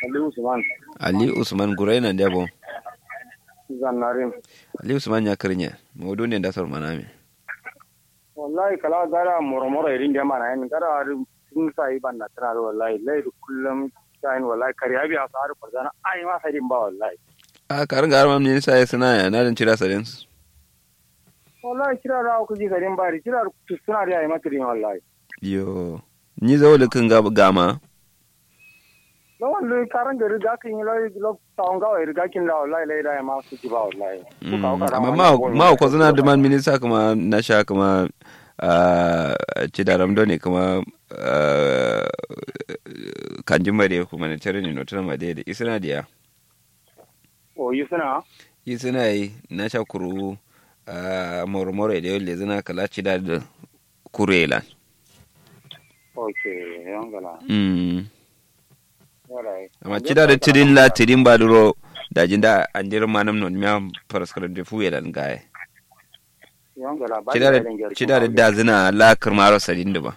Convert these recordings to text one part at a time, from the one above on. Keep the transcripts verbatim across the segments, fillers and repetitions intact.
Ali Usman. Ali Usman gurai nan dabo. Zannarin. Ali Usman ya karinya. Maudu ne da sar manami. Wallahi kala gara murmura irin da mana yin gara sun sai ban na tana wallahi lai kullum sai wallahi kariya biya sa har fardana ai ma sai din ba wallahi. A karin ga armam ne sai suna ya na dan cira sadin. Wallahi kira da ku ji garin bari kira suna da ai maka din wallahi. Yo. Ni zawo da kan gama. No wallahi karan gari da kin lai lo taunga wai riga kin da wallahi lai da ma su ji ba wallahi. Amma ma ma ko suna da man minista kuma na sha kuma ci da ramdo ne kuma kanjin bare kuma na tare ne notuna made da isna diya. O isna? Isna yi na sha kuru mormoro da yau zina kala ci da kurela. Okay, yangala. Mm. Amma ci da tirin la tirin ba duro da jinda an jirin manam non miya faraskar da fuye dan gaye. Ci da da zina la kirmaro sadin da ba.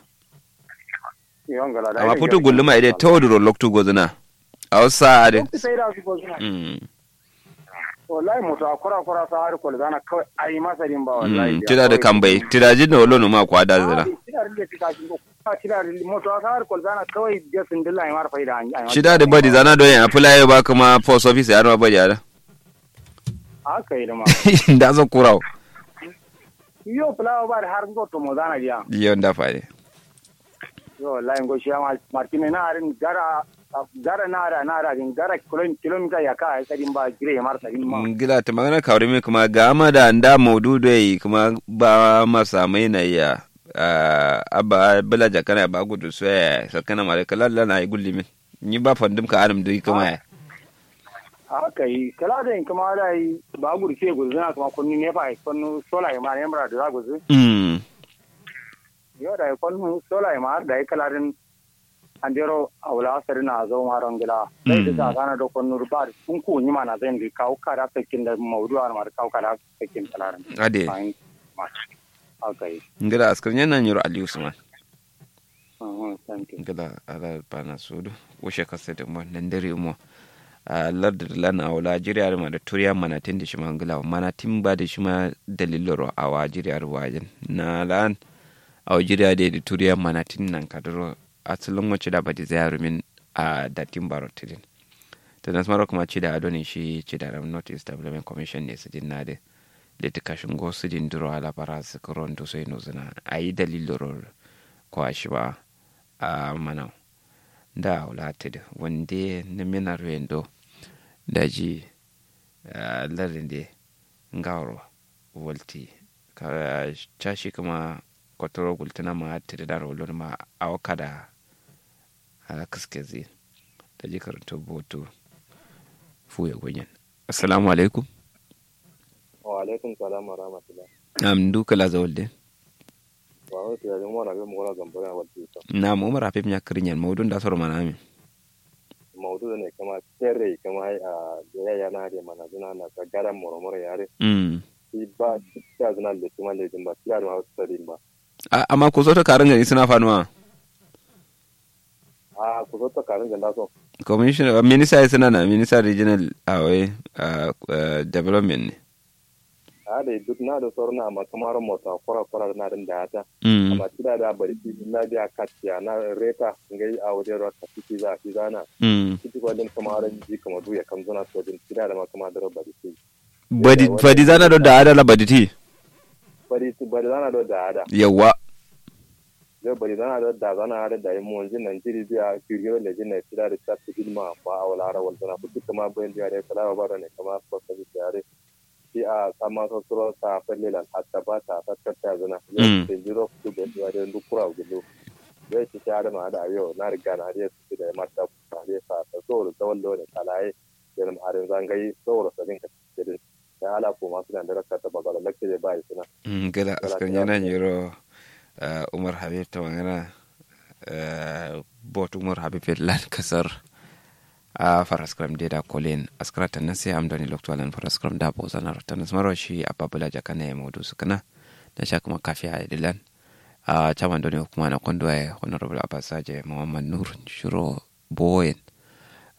Amma putu gulluma ide tawduro loktu gozina. A wasa ade. Wallahi mutu akura kura sa har kol zana kawai ai masa din ba wallahi. Ci da da kambai, ci da jin wolo no ma kwa da zina. Shida da badi zana don yin afila ba kuma post office ya badi ada. Aka yi da ma. Da zo kurau. Yo fulawa ba da har goto mo zana dia. Yo da fare. Yo lai go shi ma martine na harin gara gara na da na da din gara kilomita ya ka sai din ba gire mar sai ma. Gila ta magana kawre me kuma ga ma da anda maududu yi kuma ba masa mai na ya. Abba bala jakana ba gudu so ya sakana mare kala na yi gullimin ni ba fandim ka adam dai kuma ya haka yi kala da in kuma da yi ba gudu ke gudu na kuma kunni ne fa kunnu sola ma ne mara da gudu mm yo da kunnu sola ma da kala din andero awla sarina zo maron gila sai da kana da kunnu ba kun ku ni mana zan di kawo kara takin da mawdu'a ma kawo kara takin kalaran ade okay ngila askar yana nyiro Ali Usman uh thank you ngila ala bana sudu woshe kasete mo nandere mo larda lana wala jiriya ma da turiya mana tin da shi ma ngila mana tin ba da shi ma daliloro a wa jiriya wajen na lan a jiriya da turiya mana tin nan kadro asalin wace da badi zayaru min a da tin barotidin to nas maro kuma ci da adoni shi ci da ram notice development commission ne su dinna de leti kashin gosu din duro ala bara su kuron to sai no zina ayi daliloro ko ashiba a mana da wulated wande na mina rendo daji larin de ngawro volti ka chashi kuma kotoro gultana ma tire da rolon ma awkada ala kaskezi daji karanto boto fuye gonyen assalamu alaikum wa alaikum salam wa rahmatullah am duka la zawalde wa wato ya mu na ga mu gora gambara wadda na mu mara fim nya kirinyan mawdun da soro manami mawdu ne kama terre kama ai a ya ya na da mana zuna na ka garan moromoro yare mm shi ba ta zuna da kuma le din ba ya da wasu tsarin ba amma ku zo ta karin gani suna fanuwa a ku zo ta karin ganda so commissioner minister suna na minister regional away development ne ada duk na da sauran amma kamar mota kwara kwara na din da ta mm amma kida da bari na da katiya na reta ngai a wajen rota fiti za fi zana mm fiti ko din kamar ji kamar duya kan zuna to din kida da ma kamar da bari ti badi badi zana do da ada la badi ti bari bari zana do da ada yawa da bari zana do da zana ada da mu jin nan jiri biya kirgiro da jin na kida da ta filma ba awala ara wal zana fiti kamar bayan da ya kala ba ne kamar ko ta yare shi a sama sosoro ta fallilan hatta ba ta tattata zana yau da jiro ku da da duk kura gudu zai ci ta da ma da yau na riga na da su da mata ta da sa ta so da wallo da talaye da mu harin zangai so da din ka cikin da ala ko masu da raka ta bagala lakke da bai suna mm gala askan yana yiro Umar Habib ta wangana bot Umar Habib lan kasar a faraskram de da kolin askrata na sai amdani loktualan faraskram da bo zanar tanas maroshi a babula jakana ya modu sukana da sha kuma kafiya dilan a chaman doni kuma na kondo ya honorable abasaje Muhammad Nur shuro boyen